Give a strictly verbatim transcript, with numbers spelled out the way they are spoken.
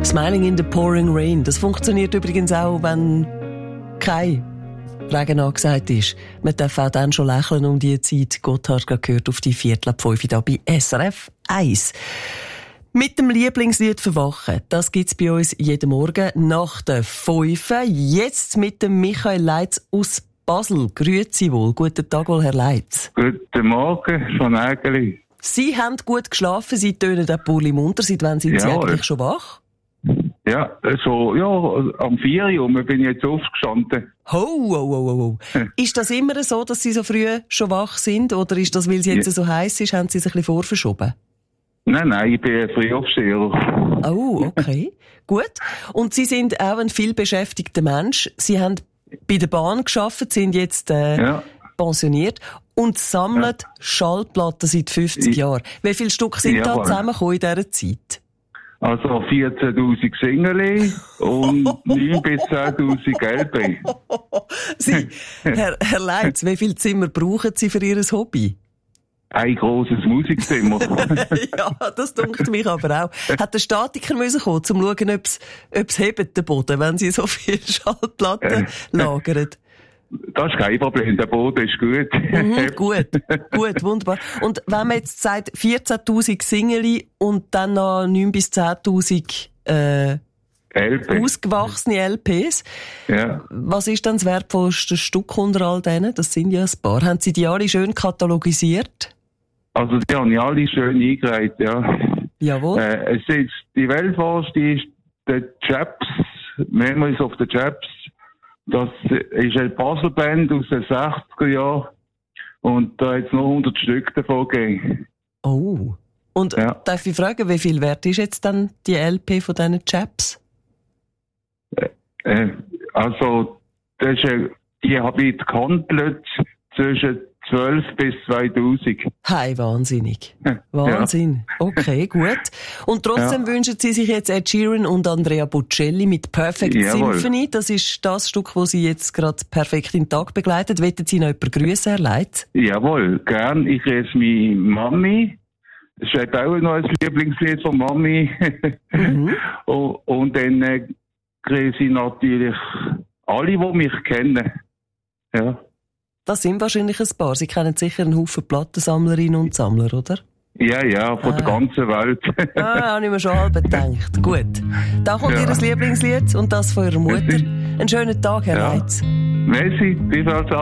Smiling in the pouring rain. Das funktioniert übrigens auch, wenn kein Regen angesagt ist. Man darf auch dann schon lächeln um die Zeit. Gotthard gehört auf die Viertel ab fünf hier bei S R F eins. Mit dem Lieblingslied verwachen. Das gibt's bei uns jeden Morgen nach der fünf. Jetzt mit dem Michael Leitz aus Basel. Grüezi wohl. Guten Tag wohl, Herr Leitz. Guten Morgen, von Ägeli. Sie haben gut geschlafen, Sie tönen den Pulli munter. Seit wann sind Sie Ja, eigentlich schon wach? Ja, so, ja, am vier Uhr bin ich jetzt aufgestanden. Ho, ho, ho, ho, ho. Ist das immer so, dass Sie so früh schon wach sind? Oder ist das, weil es jetzt so heiß ist, haben Sie sich ein bisschen vorverschoben? Nein, nein, ich bin ein Frühaufsteher. Oh, okay. Gut. Und Sie sind auch ein vielbeschäftigter Mensch. Sie haben bei der Bahn gearbeitet, sind jetzt äh, Ja. pensioniert und sammeln ja. Schallplatten seit fünfzig Ich, Jahren. Wie viele Stück sind Jawohl. da zusammengekommen in dieser Zeit? Also vierzehntausend Singeli und neun bis zehntausend L P. Sie, Herr, Herr Leitz, wie viele Zimmer brauchen Sie für Ihr Hobby? Ein grosses Musikzimmer. Ja, das dunkt mich aber auch. Hat der Statiker müssen kommen, um zu schauen, ob es hebt, den Boden, wenn Sie so viele Schallplatten lagern? Das ist kein Problem, der Boden ist gut. Mhm, gut, gut, wunderbar. Und wenn man jetzt sagt, vierzehntausend Singeli und dann noch neun bis zehntausend äh, L P. ausgewachsene L Ps, Ja. was ist dann das wertvollste Stück unter all denen? Das sind ja ein paar. Haben Sie die alle schön katalogisiert? Also die haben ja alle schön eingereiht, ja. Jawohl. Äh, es ist die weltvorste ist der Chaps, Memories of the Chaps. Das ist eine Puzzleband aus den sechziger Jahren und da hat es noch hundert Stück davon gegeben. Oh. Und Ja. darf ich fragen, wie viel wert ist jetzt dann die L P von diesen Chaps? Äh, äh, also das ist, äh, die habe ich gehandelt zwischen zwölf bis zweitausend. Hey, wahnsinnig. Wahnsinn. Ja. Okay, gut. Und trotzdem ja. wünschen Sie sich jetzt Ed Sheeran und Andrea Bocelli mit Perfect Jawohl. Symphony. Das ist das Stück, das Sie jetzt gerade perfekt in den Tag begleitet. Wollen Sie noch jemanden grüssen, Herr Leitz? Jawohl, gern. Ich grüße meine Mami. Das ist auch noch ein Lieblingslied von Mami. Mhm. und, und dann äh, grüße ich natürlich alle, die mich kennen. Ja. Das sind wahrscheinlich ein paar. Sie kennen sicher einen Haufen Plattensammlerinnen und Sammler, oder? Ja, ja, von ah. der ganzen Welt. Ah, habe ich mir schon halb gedacht. Gut. Da kommt ja. Ihr Lieblingslied und das von Ihrer Mutter. Einen schönen Tag, Herr ja. Leitz. Merci, bis bald.